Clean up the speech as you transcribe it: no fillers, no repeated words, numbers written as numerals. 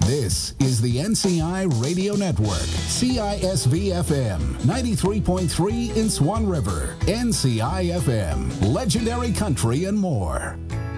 This is the NCI Radio Network, CISV FM, 93.3 in Swan River, NCI FM, Legendary Country and more.